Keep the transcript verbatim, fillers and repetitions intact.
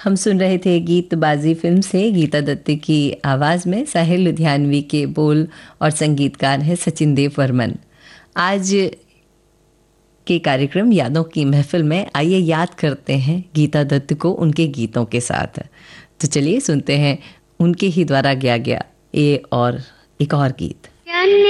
हम सुन रहे थे गीतबाजी फिल्म से गीता दत्त की आवाज़ में साहिल लुधियानवी के बोल और संगीतकार हैं सचिन देव वर्मन। आज के कार्यक्रम यादों की महफिल में आइए याद करते हैं गीता दत्त को उनके गीतों के साथ। तो चलिए सुनते हैं उनके ही द्वारा गाया गया ये और एक और गीत।